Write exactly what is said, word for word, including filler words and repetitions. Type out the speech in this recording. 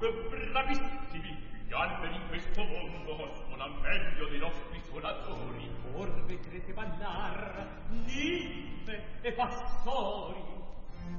bravissimi, gli alberi in questo mondo suonano meglio dei nostri suonatori. Or vedrete ballar ninfe e pastori,